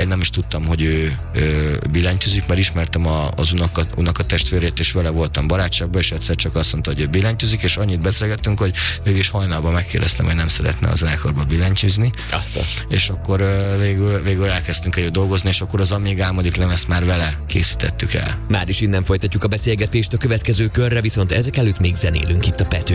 sokáig nem is tudtam, hogy ő billentyűzik, mert ismertem az unokatestvérét, és vele voltam barátságban, és egyszer csak azt mondta, hogy ő billentyűzik, és annyit beszélgettünk, hogy mégis hajnalban megkérdeztem, hogy nem szeretne a zenekarba billentyűzni. És akkor végül elkezdtünk együtt dolgozni, és akkor az Amíg álmodik lemezt már vele készítettük el. Már is innen folytatjuk a beszélgetést a következő körre, viszont ezek előtt még zenélünk itt a Petőn.